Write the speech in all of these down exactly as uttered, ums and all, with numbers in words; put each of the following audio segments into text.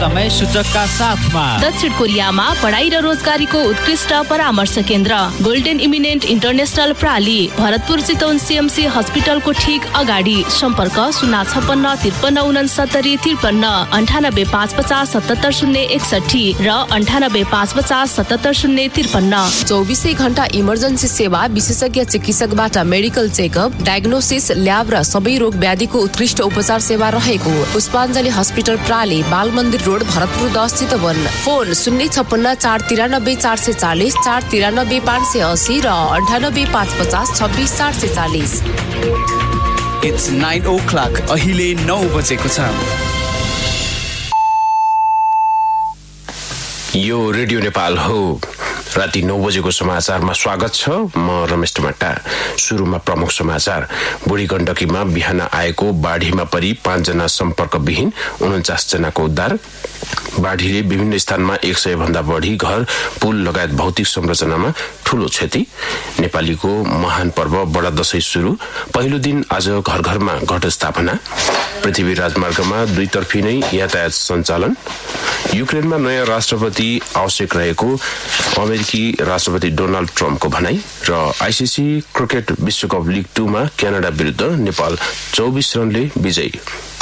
समय सूचकका साथमा दक्षिण कोरियामा पढाइ र रोजगारीको उत्कृष्ट परामर्श केन्द्र golden eminent international प्राली Bharatpur Chitwan CMC हस्पिटलको ठीक अगाडि सम्पर्क शून्य छपन्न त्रिपन्न उनसत्तरी त्रिपन्न अन्ठानब्बे पाँच पचास सतहत्तर शून्य एकसठी र अन्ठानब्बे पाँच पचास सतहत्तर शून्य त्रिपन्न। चौबिसै घण्टा इमर्जेन्सी सेवा, विशेषज्ञ चिकित्सकबाट मेडिकल चेकअप, डायग्नोसिस, ल्याब र सबै रोग व्याधिको उत्कृष्ट उपचार सेवा रहेको पुष्पाञ्जली हस्पिटल प्राली, बाल मन्दिर रोड, भरतपुर दस चितवन। फोन शून्य छप्पन्न चार तिरानब्बे चार सय चालिस, चार तिरानब्बे पाँच सय असी र अन्ठानब्बे पाँच पचास छब्बिस चार सय चालिस। It's nine o'clock. अहिले नौ बजेको छ। यो रेडियो नेपाल हो। राति नौ बजेको समाचारमा स्वागत छ। म रमेश टमाटा। सुरुमा प्रमुख समाचार। बुढी गण्डकीमा बिहान आएको बाढीमा परि पाँचजना सम्पर्कविहीन, उन्चास जनाको उद्धार। बाढीले विभिन्न स्थानमा एक सय भन्दा बढी घर, पुल लगायत भौतिक संरचनामा ठूलो क्षति। नेपालीको महान पर्व बडा दशैं सुरु। पहिलो दिन आज घर घरमा घट स्थापना। पृथ्वी राजमार्गमा दुईतर्फी नै यातायात सञ्चालन। युक्रेनमा नयाँ राष्ट्रपति आवश्यक रहेको अमेरिकी राष्ट्रपति डोनाल्ड ट्रम्पको भनाई। र आईसीसी क्रिकेट विश्वकप लिग टूमा क्यानाडा विरुद्ध नेपाल चौबिस रनले विजयी।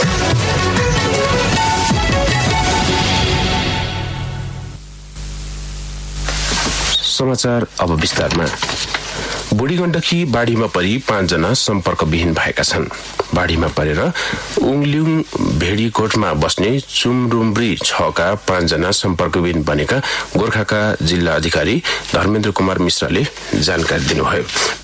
समाचार अब विस्तारमा। बुढी गण्डकी बाढीमा परि पाँचजना सम्पर्कविहीन भएका छन्। बाढीमा परेर उङल्युङ भेडीकोटमा बस्ने चुमरुम्ब्री छका पाँचजना सम्पर्कविहीन बनेका गोर्खाका जिल्ला अधिकारी धर्मेन्द्र कुमार मिश्राले जानकारी दिनुभयो।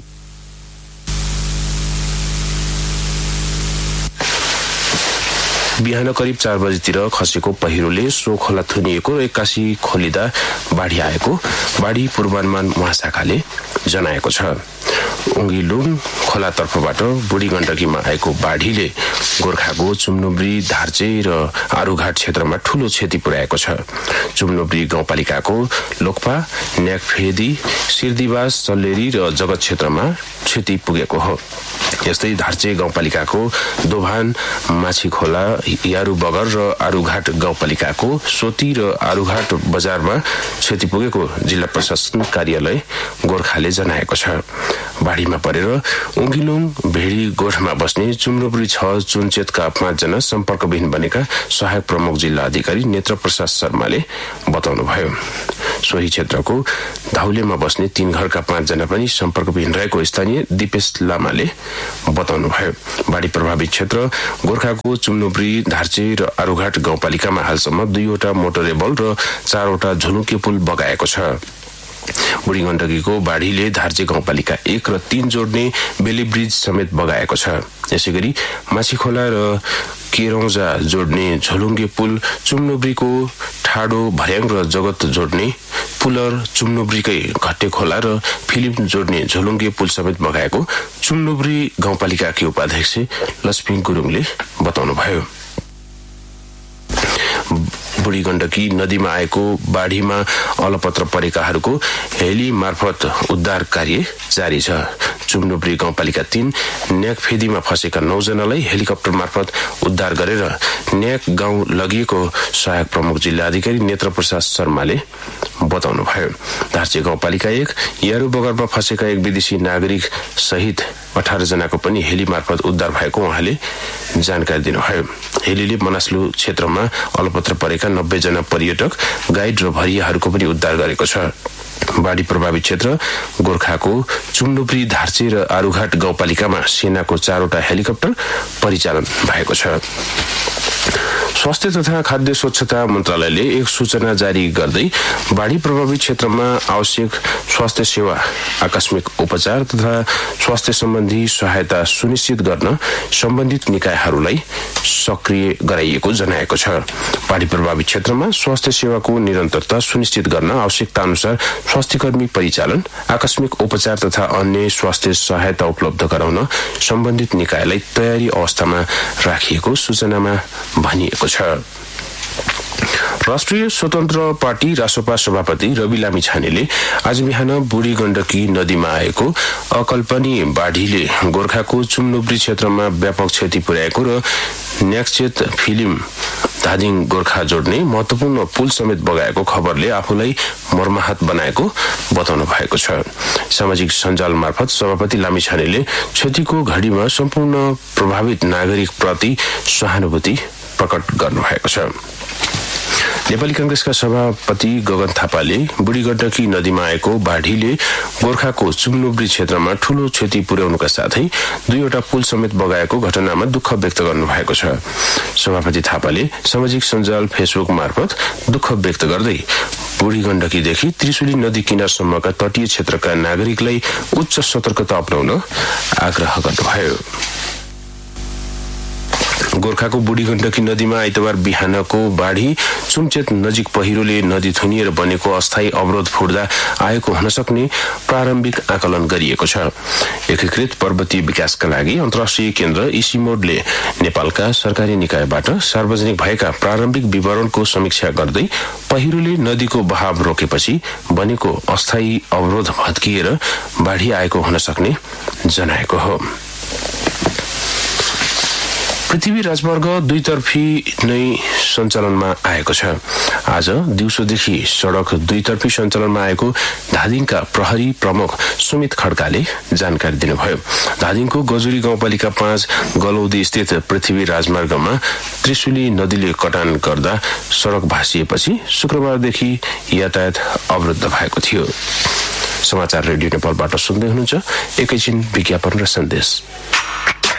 बिहान करिब चार बजीतिर खसेको पहिरोले सो खोला थुनिएको र एक्कासी खोलिँदा बाढी आएको बाढी पूर्वानुमान महाशाखाले जनाएको छ। उङ्गिलुङ खोलातर्फबाट बुढी गण्डकीमा आएको बाढीले गोर्खाको चुम्नुब्री, धार्चे र आरुघाट क्षेत्रमा ठूलो क्षति पुर्याएको छ। चुम्नुब्री गाउँपालिकाको लोकपा, न्याकफेदी, सिर्दिवास, सल्लेरी र जगत क्षेत्रमा क्षति पुगेको हो। यस्तै धार्चे गाउँपालिकाको दोभान, माछी खोला, यारु बगर र आरुघाट गाउँपालिकाको सोती र आरुघाट बजारमा क्षति पुगेको जिल्ला प्रशासन कार्यालय गोर्खाले जनाएको छ। बाढीमा परेर उङ्गिलुङ भेडी गोठमा बस्ने चुम्रोपुरी छ चुनचेतका पाँचजना सम्पर्कविहीन बनेका सहायक प्रमुख जिल्ला अधिकारी नेत्र प्रसाद शर्माले बताउनुभयो। सोही क्षेत्रको धाउलेमा बस्ने तीन घरका पाँचजना पनि सम्पर्कविहीन रहेको स्थानीय दिपेश लामाले बताउनुभयो। बाढी प्रभावित क्षेत्र गोर्खाको चुम्नुब्री, धार्चे र आरुघाट गाउँपालिकामा हालसम्म दुईवटा मोटरेबल र चारवटा झुलुके पुल बगाएको छ। बुढी गण्डकीको बाढीले धार्चे गाउँपालिका एक र तीन जोड्ने बेली ब्रिज समेत बगाएको छ। यसैगरी माछी खोला र केरौजा जोड्ने झोलुङ्गे पुल, चुम्नुब्रीको ठाडो भर्याङ र जगत जोड्ने पुलर, चुम्नुब्रीकै घट्टे खोला र फिलिम जोड्ने झोलुङ्गे पुल समेत बगाएको चुम्नुब्री गाउँपालिकाकी उपाध्यक्ष लक्ष्मी गुरुङले बताउनुभयो। बुढी गण्डकी नदीमा आएको बाढीमा अलपत्र परेकाहरूको हेली मार्फत उद्धार कार्य जारी छ। चुम्नुब्री गाउँपालिका तीन न्याकफेदीमा फँसेका नौजनालाई हेलिकप्टर मार्फत उद्धार गरेर न्याक गाउँ लगिएको सहायक प्रमुख जिल्ला अधिकारी नेत्र प्रसाद शर्माले बताउनुभयो। धार्चे गाउँपालिका एक यारु बगरमा फँसेका एक विदेशी नागरिक सहित अठार जनाको पनि हेली मार्फत उद्धार भएको उहाँले जानकारी दिनुभयो। हेलीले मनास्लु क्षेत्रमा अलपत्र परेका नब्बे जना पर्यटक, गाइड र भरियाहरूको पनि उद्धार गरेको छ। बाढी प्रभावित क्षेत्र गोर्खाको चुम्नुब्री, धार्चे र आरुघाट गाउँपालिकामा सेनाको चारवटा हेलिकप्टर परिचालन भएको छ। स्वास्थ्य तथा खाद्य स्वच्छता मन्त्रालयले एक सूचना जारी गर्दै बाढी प्रभावित क्षेत्रमा आवश्यक स्वास्थ्य सेवा, आकस्मिक उपचार तथा स्वास्थ्य सम्बन्धी सहायता सुनिश्चित गर्न सम्बन्धित निकायहरूलाई सक्रिय गराइएको जनाएको छ। बाढी प्रभावित क्षेत्रमा स्वास्थ्य सेवाको निरन्तरता सुनिश्चित गर्न आवश्यकता अनुसार स्वास्थ्यकर्मी परिचालन, आकस्मिक उपचार तथा अन्य स्वास्थ्य सहायता उपलब्ध गराउन सम्बन्धित निकायलाई तयारी अवस्थामा राखिएको सूचनामा भनिएको छ। राष्ट्रिय स्वतन्त्र पार्टी रासोपा सभापति रवि लामिछानेले आज बिहान बुढी गण्डकी नदीमा आएको अकल्पनीय बाढीले गोर्खाको चुम्नुब्री क्षेत्रमा व्यापक क्षति पुर्याएको र न्याक्चेत फिल्म धादिङ गोर्खा जोड्ने महत्वपूर्ण पुल समेत बगाएको खबरले आफूलाई मर्माहत बनाएको बताउनु भएको छ। सामाजिक सञ्जाल मार्फत सभापति लामिछानेले क्षतिको घडीमा सम्पूर्ण प्रभावित नागरिक प्रति सहानुभूति प्रकट गर्नुभएको छ। नेपाली कांग्रेसका सभापति गगन थापाले बुढी गण्डकी नदीमा आएको बाढीले गोर्खाको चुम्नुब्री क्षेत्रमा ठूलो क्षति पुर्याउनुका साथै दुईवटा पुल समेत बगाएको घटनामा दुःख व्यक्त गर्नुभएको छ। सभापति थापाले सामाजिक सञ्जाल फेसबुक मार्फत दुःख व्यक्त गर्दै बुढी गण्डकीदेखि त्रिशुली नदी किनारसम्मका तटीय क्षेत्रका नागरिकलाई उच्च सतर्कता अपनाउन आग्रह गर्नुभयो। गोर्खाको बुढी गण्डकी नदीमा आइतबार बिहानको बाढी चुम्चेत नजिक पहिरोले नदी थुनिएर बनेको अस्थायी अवरोध फुट्दा आएको हुन सक्ने प्रारम्भिक आकलन गरिएको छ। एकीकृत पर्वतीय विकासका लागि अन्तर्राष्ट्रिय केन्द्र इसिमोडले नेपालका सरकारी निकायबाट सार्वजनिक भएका प्रारम्भिक विवरणको समीक्षा गर्दै पहिरोले नदीको बहाव रोकेपछि बनेको अस्थायी अवरोध भत्किएर बाढी आएको हुन सक्ने जनाएको हो। पृथ्वी राजमार्ग दुईतर्फी नै सञ्चालनमा आएको छ। आज दिउँसोदेखि सड़क दुईतर्फी सञ्चालनमा आएको धादिङका प्रहरी प्रमुख सुमित खड्काले जानकारी दिनुभयो। धादिङको गजुरी गाउँपालिका पाँच गलौदी स्थित पृथ्वी राजमार्गमा त्रिशुली नदीले कटान गर्दा सड़क भासिएपछि शुक्रबारदेखि यातायात अवरुद्ध भएको थियो। समाचार रेडियो नेपालबाट सुन्दै हुनुहुन्छ। एकैछिन विज्ञापन र सन्देश।